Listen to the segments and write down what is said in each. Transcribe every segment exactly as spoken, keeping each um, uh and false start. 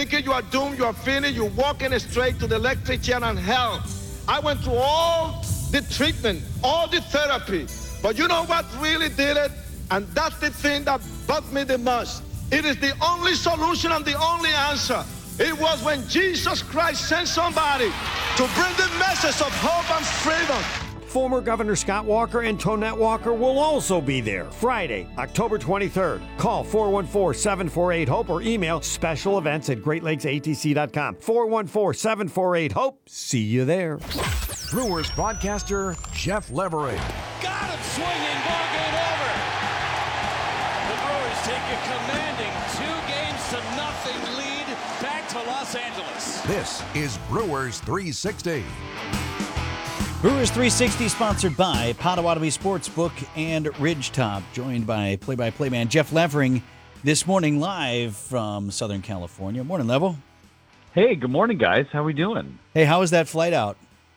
thinking you are doomed, you are finished, you're walking straight to the electric chair and hell. I went through all the treatment, all the therapy. But you know what really did it? And that's the thing that bugged me the most. It is the only solution and the only answer. It was when Jesus Christ sent somebody to bring the message of hope and freedom. Former Governor Scott Walker and Tonette Walker will also be there Friday, October twenty-third. Call four one four, seven four eight, HOPE or email special events at great lakes a t c dot com. four one four, seven four eight, HOPE. See you there. Brewers broadcaster Jeff Levery. Got him swinging, ball game over. The Brewers take a commanding two games to nothing lead back to Los Angeles. This is Brewers three sixty. Brewers three sixty sponsored by Potawatomi Sportsbook and Ridgetop, joined by play-by-play man Jeff Levering this morning live from Southern California. Morning, Level. Hey, good morning, guys. How we doing? Hey, how was that flight out?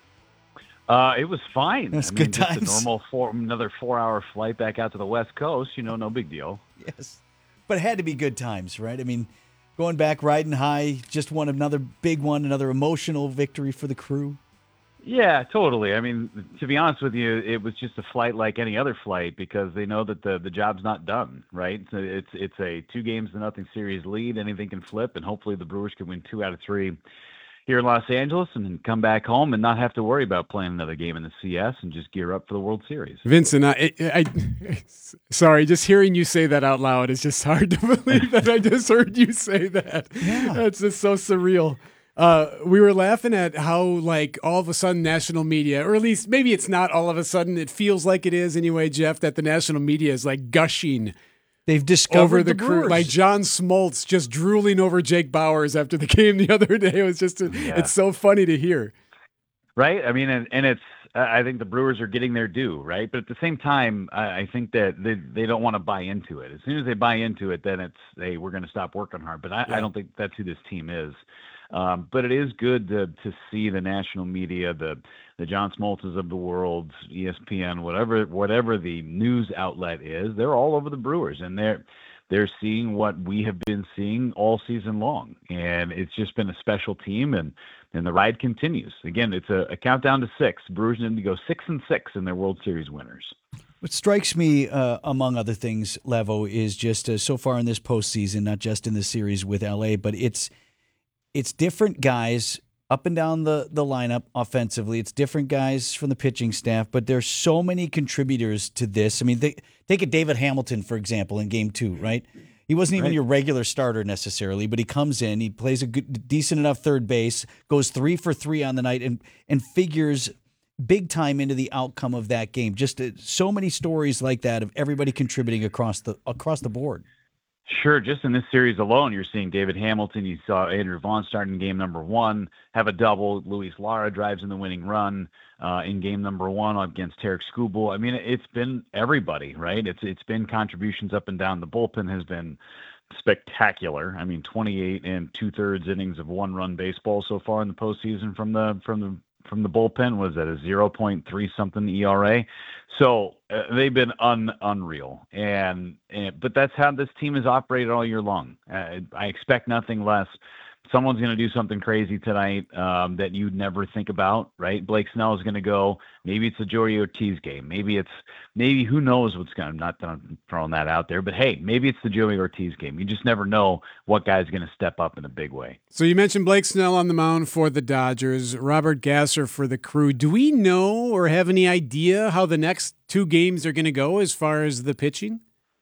Uh, it was fine. That's I mean, good just times. a normal four, another four-hour flight back out to the West Coast. You know, no big deal. Yes, but it had to be good times, right? I mean, going back, riding high, just won another big one, another emotional victory for the crew. Yeah, totally. I mean, to be honest with you, it was just a flight like any other flight because they know that the the job's not done, right? So it's it's a two games to nothing series lead. Anything can flip, and hopefully the Brewers can win two out of three here in Los Angeles and then come back home and not have to worry about playing another game in the C S and just gear up for the World Series. Vincent, I, I, I sorry, just hearing you say that out loud is just hard to believe that I just heard you say that. Yeah. That's just so surreal. Uh, we were laughing at how, like, all of a sudden national media, or at least maybe it's not all of a sudden, it feels like it is anyway, Jeff, that the national media is like gushing. They've discovered over the, the crew. Brewers. Like John Smoltz just drooling over Jake Bauers after the game the other day. It was just, a, Yeah. it's so funny to hear. Right? I mean, and, and it's, I think the Brewers are getting their due, right? But at the same time, I, I think that they, they don't want to buy into it. As soon as they buy into it, then it's, hey, we're going to stop working hard. But I, Yeah. I don't think that's who this team is. Um, but it is good to to see the national media, the the John Smoltzes of the world, E S P N, whatever whatever the news outlet is, they're all over the Brewers, and they're they're seeing what we have been seeing all season long, and it's just been a special team, and and the ride continues. Again, it's a, a countdown to six. Brewers need to go six and six in their World Series winners. What strikes me, uh, among other things, Levo, is just uh, so far in this postseason, not just in the series with L A, but it's It's different guys up and down the, the lineup offensively. It's different guys from the pitching staff, but there's so many contributors to this. I mean, they, take a David Hamilton, for example, in game two, right? He wasn't even Right. your regular starter necessarily, but he comes in, he plays a good, decent enough third base, goes three for three on the night, and and figures big time into the outcome of that game. Just uh, so many stories like that of everybody contributing across the across the board. Sure. Just in this series alone, you're seeing David Hamilton. You saw Andrew Vaughn starting game number one, have a double. Luis Lara drives in the winning run uh, in game number one against Tarek Skubal. I mean, it's been everybody, right? It's It's been contributions up and down. The bullpen has been spectacular. I mean, twenty-eight and two-thirds innings of one-run baseball so far in the postseason from the from the from the bullpen. Was at a zero point three something E R A. So uh, they've been un, unreal. And, and but that's how this team has operated all year long. Uh, I expect nothing less. Someone's going to do something crazy tonight um, that you'd never think about, right? Blake Snell is going to go. Maybe it's a Joey Ortiz game. Maybe it's maybe who knows what's going to. I'm not I'm throwing that out there, but hey, maybe it's the Joey Ortiz game. You just never know what guy's going to step up in a big way. So you mentioned Blake Snell on the mound for the Dodgers, Robert Gasser for the Crew. Do we know or have any idea how the next two games are going to go as far as the pitching?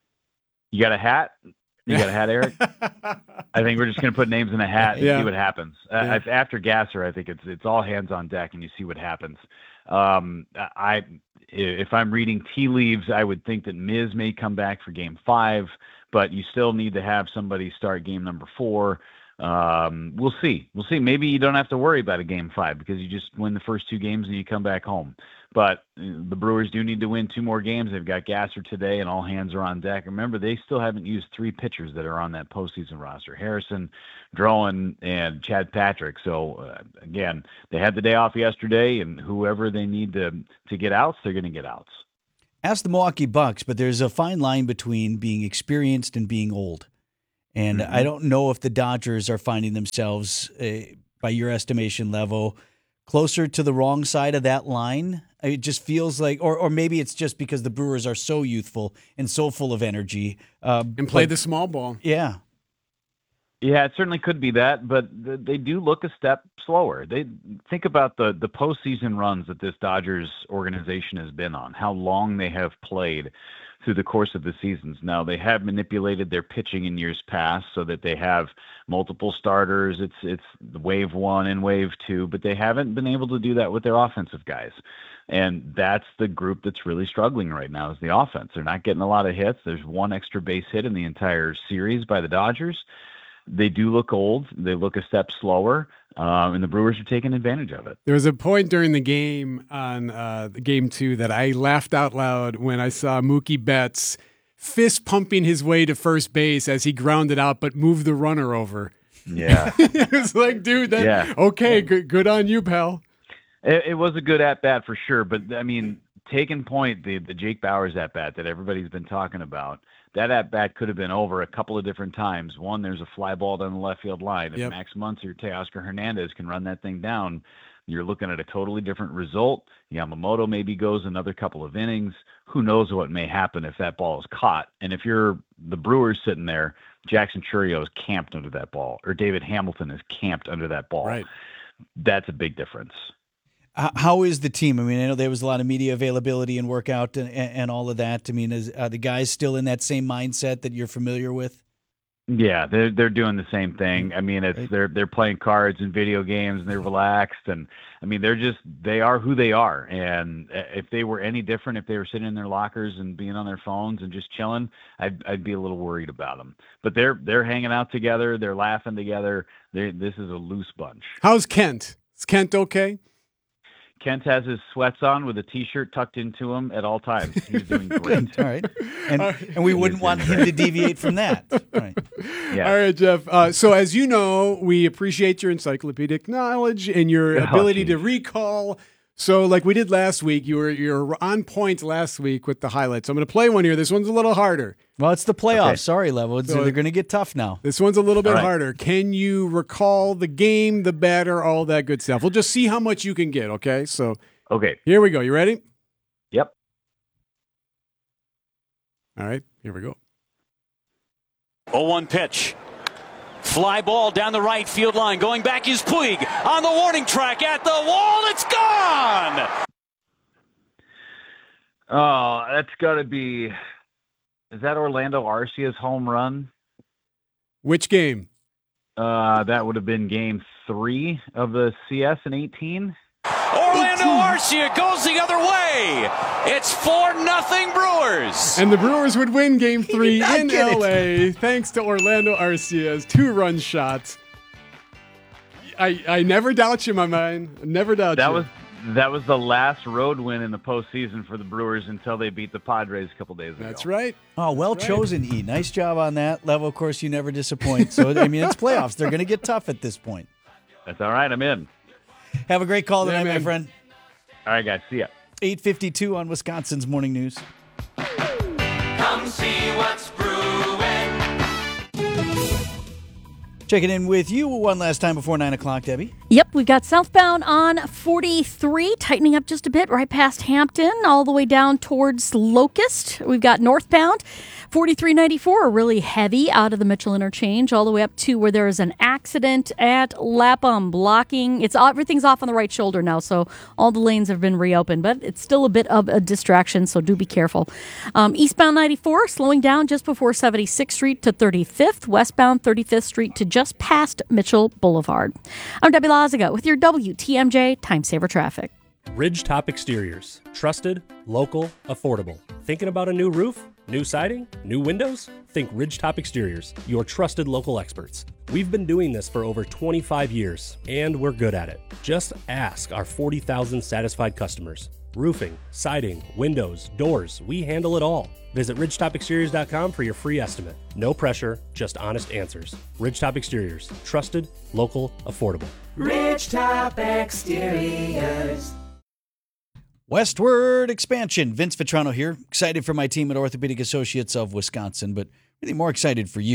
You got a hat? You got a hat, Eric? I think we're just going to put names in a hat and Yeah. see what happens. Yeah. Uh, after Gasser, I think it's it's all hands on deck, and you see what happens. Um, I if I'm reading tea leaves, I would think that Miz may come back for Game Five, but you still need to have somebody start Game Number Four. Um, we'll see. We'll see. Maybe you don't have to worry about a Game Five because you just win the first two games and you come back home. But uh, the Brewers do need to win two more games. They've got Gasser today, and all hands are on deck. Remember, they still haven't used three pitchers that are on that postseason roster: Harrison, Drowan, and Chad Patrick. So uh, again, they had the day off yesterday, and whoever they need to to get outs, they're going to get outs. Ask the Milwaukee Bucks, but there's a fine line between being experienced and being old. And Mm-hmm. I don't know if the Dodgers are finding themselves, uh, by your estimation level, closer to the wrong side of that line. It just feels like, or or maybe it's just because the Brewers are so youthful and so full of energy. Uh, And play but- the small ball. Yeah. Yeah, it certainly could be that, but th- they do look a step slower. They think about the the postseason runs that this Dodgers organization has been on, how long they have played through the course of the seasons. Now, they have manipulated their pitching in years past so that they have multiple starters. It's it's the wave one and wave two, but they haven't been able to do that with their offensive guys. And that's the group that's really struggling right now is the offense. They're not getting a lot of hits. There's one extra base hit in the entire series by the Dodgers. They do look old. They look a step slower, um, and the Brewers are taking advantage of it. There was a point during the game on uh, the game two that I laughed out loud when I saw Mookie Betts fist pumping his way to first base as he grounded out, but moved the runner over. Yeah. It was like, dude, that, Yeah. okay, good, good on you, pal. It, it was a good at bat for sure, but I mean, taking point the the Jake Bauers at bat that everybody's been talking about, that at bat could have been over a couple of different times. One, there's a fly ball down the left field line. If Yep. Max Muncy or Teoscar Hernandez can run that thing down, you're looking at a totally different result. Yamamoto maybe goes another couple of innings. Who knows what may happen if that ball is caught? And if you're the Brewers sitting there, Jackson Chourio is camped under that ball, or David Hamilton is camped under that ball. Right. That's a big difference. H- How is the team? I mean, I know there was a lot of media availability and workout and, and all of that. I mean, is, are the guys still in that same mindset that you're familiar with? Yeah, they're they're doing the same thing. I mean, it's Right. they're they're playing cards and video games, and they're relaxed, and I mean, they're just they are who they are. And if they were any different, if they were sitting in their lockers and being on their phones and just chilling, I'd I'd be a little worried about them. But they're they're hanging out together, they're laughing together. They this is a loose bunch. How's Kent? Is Kent okay? Kent has his sweats on with a T-shirt tucked into him at all times. He's doing great. All right. And, and we wouldn't want him to deviate from that. All right. Yeah. All right, Jeff. Uh, so as you know, we appreciate your encyclopedic knowledge and your Oh, ability to geez. recall. So like we did last week, you were you're on point last week with the highlights. I'm going to play one here. This one's a little harder. Well, it's the playoffs. Okay. Sorry, Level. It's, So- they're going to get tough now. This one's a little bit All right. harder. Can you recall the game, the batter, all that good stuff? We'll just see how much you can get, okay? So Okay. here we go. You ready? Yep. All right, here we go. oh one pitch. Fly ball down the right field line. Going back is Puig on the warning track at the wall. It's gone. Oh, that's got to be. Is that Orlando Arcia's home run? Which game? Uh, that would have been game three of the C S in eighteen. Orlando Arcia goes the other way. It's four nothing Brewers. And the Brewers would win game three not in get it. L A thanks to Orlando Arcia's two-run shot. I I never doubt you, my man. Never doubt That you. was that was the last road win in the postseason for the Brewers until they beat the Padres a couple days ago. That's right. Oh, well That's right. chosen, E. Nice job on that. Level, of course, you never disappoint. So, I mean, it's playoffs. They're going to get tough at this point. That's all right. I'm in. Have a great call Yeah, tonight, my man. friend. All right, guys. See ya. eight fifty-two on Wisconsin's Morning News. Come see what's brewing. Checking in with you one last time before nine o'clock, Debbie. Yep, we've got southbound on forty-three, tightening up just a bit right past Hampton, all the way down towards Locust. We've got northbound forty-three ninety-four, really heavy out of the Mitchell interchange, all the way up to where there is an accident at Lapham, blocking. It's everything's off on the right shoulder now, so all the lanes have been reopened, but it's still a bit of a distraction, so do be careful. Um, eastbound ninety-four, slowing down just before seventy-sixth Street to thirty-fifth, westbound thirty-fifth Street to just past Mitchell Boulevard. I'm Debbie Laziga with your W T M J Time Saver Traffic. Ridgetop Exteriors. Trusted, local, affordable. Thinking about a new roof? New siding? New windows? Think Ridgetop Exteriors, your trusted local experts. We've been doing this for over twenty-five years, and we're good at it. Just ask our forty thousand satisfied customers. Roofing, siding, windows, doors, we handle it all. Visit ridgetop exteriors dot com for your free estimate. No pressure, just honest answers. Ridgetop Exteriors. Trusted, local, affordable. Ridgetop Exteriors. Westward expansion. Vince Vitrano here. Excited for my team at Orthopedic Associates of Wisconsin, but really more excited for you.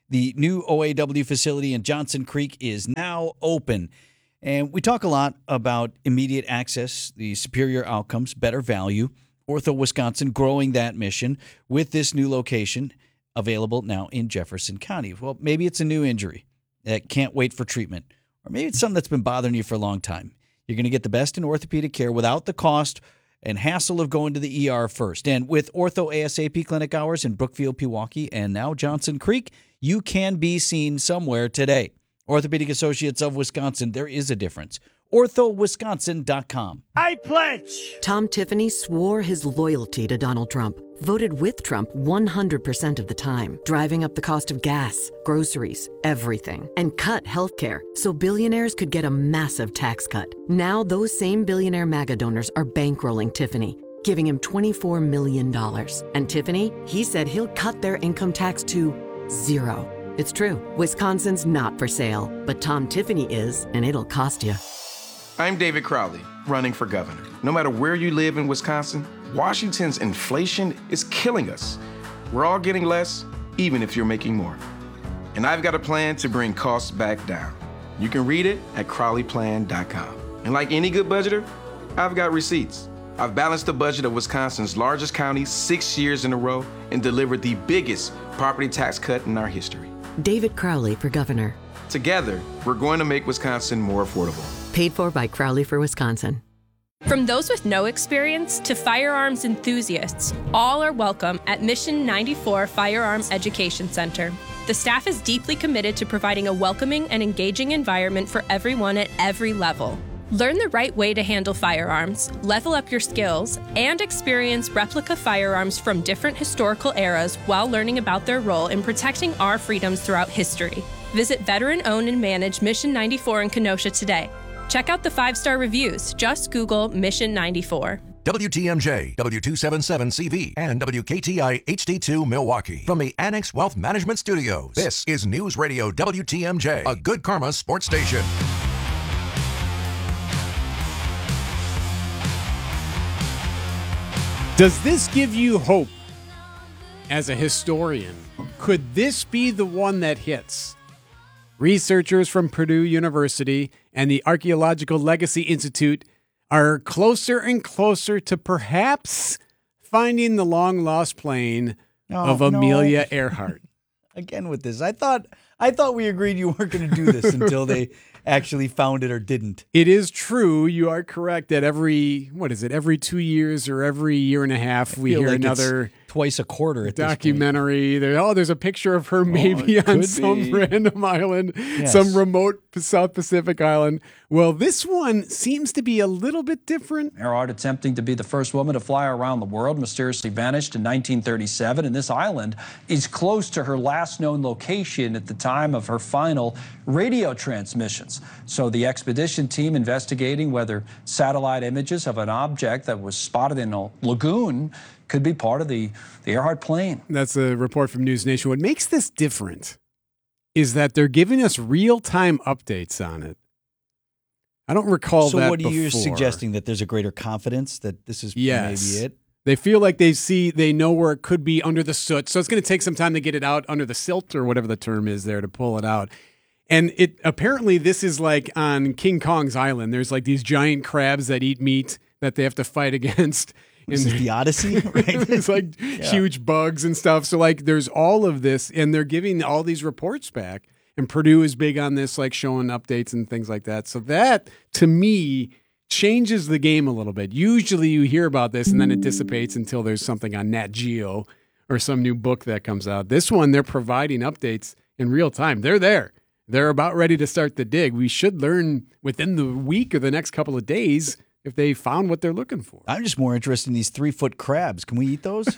The new O A W facility in Johnson Creek is now open. And we talk a lot about immediate access, the superior outcomes, better value. Ortho Wisconsin growing that mission with this new location available now in Jefferson County. Well, maybe it's a new injury that can't wait for treatment. Or maybe it's something that's been bothering you for a long time. You're going to get the best in orthopedic care without the cost and hassle of going to the E R first. And with Ortho ASAP clinic hours in Brookfield, Pewaukee, and now Johnson Creek, you can be seen somewhere today. Orthopedic Associates of Wisconsin, there is a difference. ortho wisconsin dot com. I pledge! Tom Tiffany swore his loyalty to Donald Trump, voted with Trump one hundred percent of the time, driving up the cost of gas, groceries, everything, and cut healthcare so billionaires could get a massive tax cut. Now those same billionaire MAGA donors are bankrolling Tiffany, giving him twenty-four million dollars. And Tiffany, he said he'll cut their income tax to zero. It's true. Wisconsin's not for sale, but Tom Tiffany is, and it'll cost you. I'm David Crowley, running for governor. No matter where you live in Wisconsin, Washington's inflation is killing us. We're all getting less, even if you're making more. And I've got a plan to bring costs back down. You can read it at crowley plan dot com. And like any good budgeter, I've got receipts. I've balanced the budget of Wisconsin's largest county six years in a row and delivered the biggest property tax cut in our history. David Crowley for governor. Together, we're going to make Wisconsin more affordable. Paid for by Crowley for Wisconsin. From those with no experience to firearms enthusiasts, all are welcome at Mission ninety-four Firearms Education Center. The staff is deeply committed to providing a welcoming and engaging environment for everyone at every level. Learn the right way to handle firearms, level up your skills, and experience replica firearms from different historical eras while learning about their role in protecting our freedoms throughout history. Visit veteran-owned and managed Mission ninety-four in Kenosha today. Check out the five-star reviews. Just Google Mission ninety-four. W T M J, W two seventy-seven C V, and W K T I H D two Milwaukee. From the Annex Wealth Management Studios, this is News Radio W T M J, a Good Karma sports station. Does this give you hope as a historian? Could this be the one that hits? Researchers from Purdue University and the Archaeological Legacy Institute are closer and closer to perhaps finding the long-lost plane Oh, of Amelia no. Earhart. Again with this. I thought I thought we agreed you weren't going to do this until they actually found it or didn't. It is true. You are correct that every, what is it, every two years or every year and a half, I we feel hear like another it's twice a quarter at documentary. There, oh, there's a picture of her maybe it on could some be. random island, Yes. some remote South Pacific island. Well, this one seems to be a little bit different. Earhart, attempting to be the first woman to fly around the world, mysteriously vanished in nineteen thirty-seven, and this island is close to her last known location at the time of her final radio transmissions. So the expedition team investigating whether satellite images of an object that was spotted in a lagoon could be part of the, the Earhart plane. That's a report from News Nation. What makes this different is that they're giving us real-time updates on it. I don't recall so that what are you before. suggesting, that there's a greater confidence that this is Yes. maybe it? They feel like they see, they know where it could be under the soot. So it's going to take some time to get it out under the silt or whatever the term is there to pull it out. And it apparently this is like on King Kong's Island. There's like these giant crabs that eat meat that they have to fight against. This is the Odyssey, right? It's like Yeah. huge bugs and stuff. So like there's all of this, and they're giving all these reports back. And Purdue is big on this, like showing updates and things like that. So that, to me, changes the game a little bit. Usually you hear about this and then it dissipates until there's something on Nat Geo or some new book that comes out. This one, they're providing updates in real time. They're there. They're about ready to start the dig. We should learn within the week or the next couple of days if they found what they're looking for. I'm just more interested in these three-foot crabs. Can we eat those?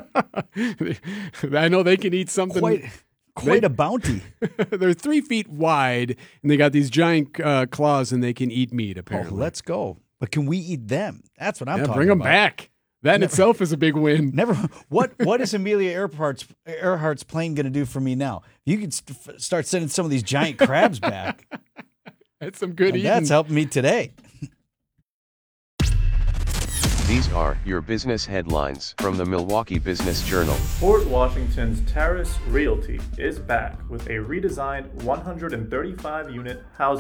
I know they can eat something. Quite, quite They- a bounty. They're three feet wide, and they got these giant uh, claws, and they can eat meat, Oh, apparently. let's go. But can we eat them? That's what I'm yeah, talking bring them about. back. That in Never- itself is a big win. Never. What What is Amelia Earhart's Earhart's plane going to do for me now? You could st- f- start sending some of these giant crabs back. That's some good And eating. that's helping me today. These are your business headlines from the Milwaukee Business Journal. Port Washington's Terrace Realty is back with a redesigned one hundred thirty-five unit housing